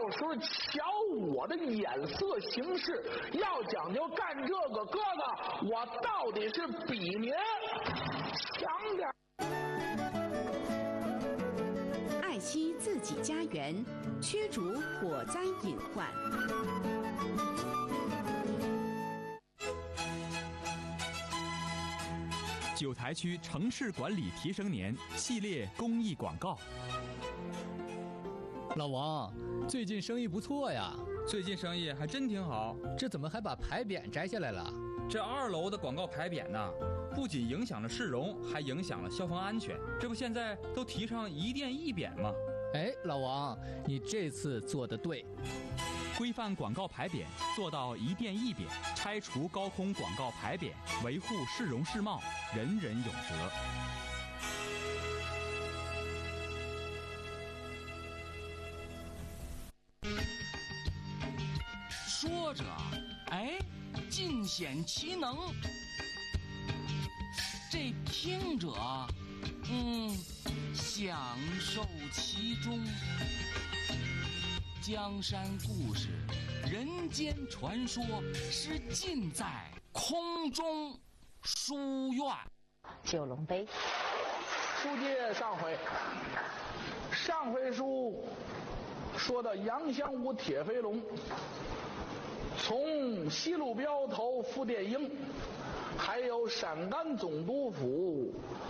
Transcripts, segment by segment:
到时候瞧我的眼色行事，要讲究干这个，哥哥，我到底是比您强点。 爱惜自己家园，驱逐火灾隐患。 九台区城市管理提升年系列公益广告。 老王，最近生意不错呀。 最近生意还真挺好。 这怎么还把牌匾摘下来了？ 这2楼的广告牌匾呢，不仅影响了市容，还影响了消防安全。这不现在都提倡一店一匾吗？ 哎，老王，你这次做得对。 规范广告牌匾，做到一店一匾，拆除高空广告牌匾，维护市容市貌，人人有责。 说着，哎，尽显其能；这听者，享受其中。江山故事，人间传说，是尽在空中书院。 九龙杯。 书接上回书说到杨香武铁飞龙从西路镖头傅殿英，还有陕甘总督府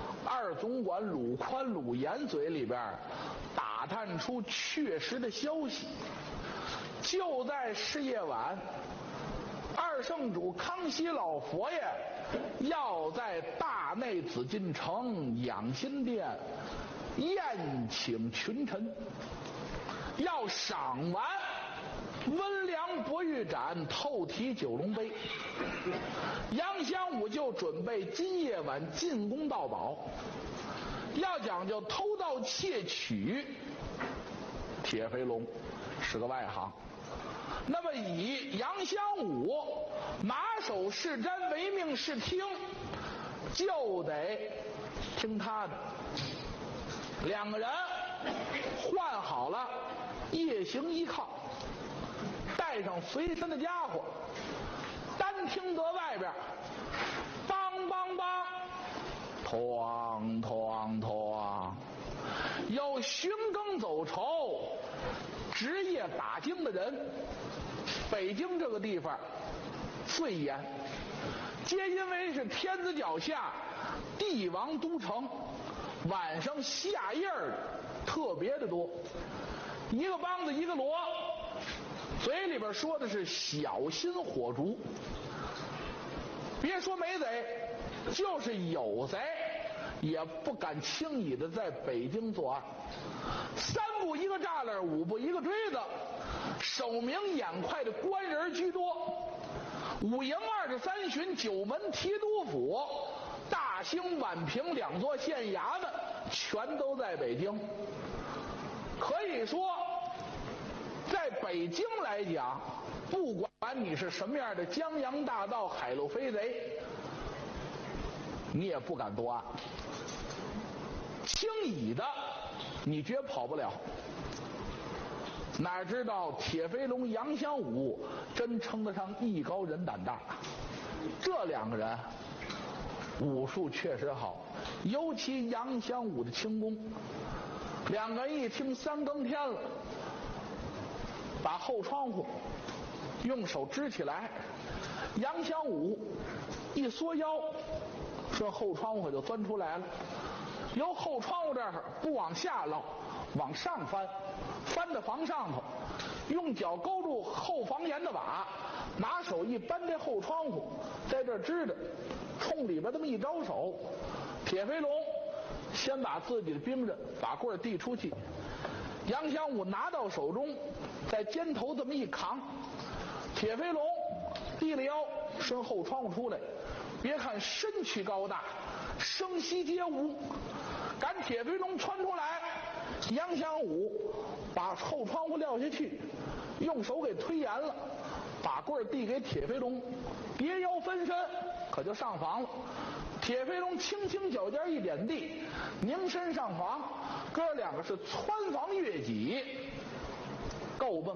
2总管鲁宽、鲁延嘴里边打探出确实的消息。就在是夜晚，二圣主康熙老佛爷要在大内紫禁城养心殿宴请群臣，要赏完温良博玉盏，透题九龙杯。杨香武就准备今夜晚进宫盗宝。要讲究偷盗窃取，铁飞龙是个外行。那么以杨香武马首是瞻、唯命是听，就得听他的。2个人换好了夜行衣靠，带上随身的家伙，单听得外边梆梆梆，哐哐哐，有巡更走绸、值夜打更的人。北京这个地方最严，皆因为是天子脚下，帝王都城，晚上下夜的特别的多。一个梆子一个锣，嘴里边说的是小心火烛。别说没贼，就是有贼也不敢轻易的在北京作案。3步一个栅栏，5步一个锥子，手明眼快的官人居多。5营23巡、9门提督府、大兴、宛平2座县衙门全都在北京。可以说在北京来讲，不管你是什么样的江洋大盗、海路飞贼，你也不敢作案，轻易的你绝跑不了。哪知道铁飞龙、杨香武真称得上艺高人胆大。这2个人武术确实好，尤其杨香武的轻功。2个人一听3更天了，把后窗户用手支起来，杨香武一缩腰，这后窗户就钻出来了。由后窗户这儿不往下捞，往上翻，翻到房上头，用脚勾住后房檐的瓦，拿手一扳这后窗户，在这支着，冲里边这么一招手，铁飞龙先把自己的兵刃把棍递出去，杨香武拿到手中，在肩头这么一扛，铁飞龙低了腰，伸后窗户出来。别看身躯高大，声息皆无，赶铁飞龙穿出来，杨香武把后窗户撂下去，用手给推严了，把棍递给铁飞龙，别腰分身，可就上房了。铁飞龙轻轻脚尖一点地，凝身上房，哥2个是蹿房跃挤，够蹦